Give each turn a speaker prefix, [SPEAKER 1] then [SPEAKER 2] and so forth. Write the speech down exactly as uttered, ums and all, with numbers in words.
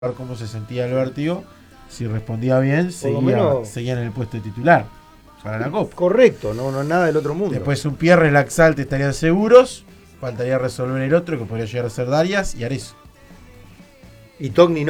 [SPEAKER 1] ver cómo se sentía el vértigo. Si respondía bien, seguía,
[SPEAKER 2] menos...
[SPEAKER 1] seguía en el puesto de titular para la Copa.
[SPEAKER 2] Correcto, no, no nada del otro mundo.
[SPEAKER 1] Después un Pierre, Laxalte estarían seguros. Faltaría resolver el otro, que podría llegar a ser Darias y Arezzo.
[SPEAKER 2] Y Togni no.